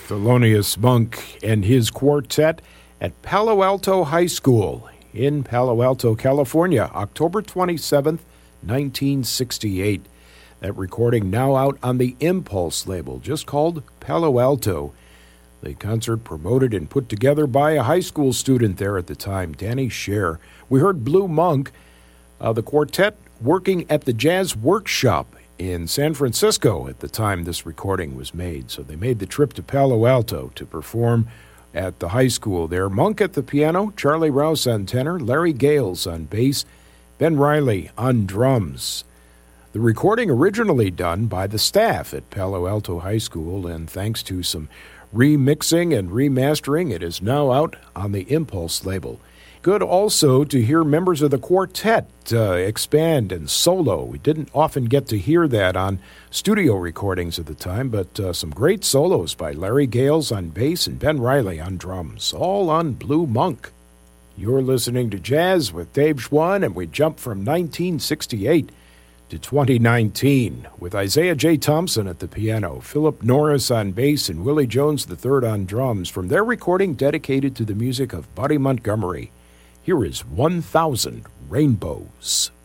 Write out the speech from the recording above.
Thelonious Monk and his quartet at Palo Alto High School in Palo Alto, California, October 27th, 1968. That recording now out on the Impulse label, just called Palo Alto. The concert promoted and put together by a high school student there at the time, Danny Scher. We heard Blue Monk, the quartet working at the Jazz Workshop in San Francisco at the time this recording was made. So they made the trip to Palo Alto to perform at the high school there. Monk at the piano, Charlie Rouse on tenor, Larry Gales on bass, Ben Riley on drums. The recording originally done by the staff at Palo Alto High School, and thanks to some remixing and remastering, it is now out on the Impulse label. Good also to hear members of the quartet expand and solo. We didn't often get to hear that on studio recordings at the time, but some great solos by Larry Gales on bass and Ben Riley on drums, all on Blue Monk. You're listening to Jazz with Dave Schwann, and we jump from 1968 to 2019 with Isaiah J. Thompson at the piano, Philip Norris on bass, and Willie Jones III on drums from their recording dedicated to the music of Buddy Montgomery. Here is 1,000 Rainbows.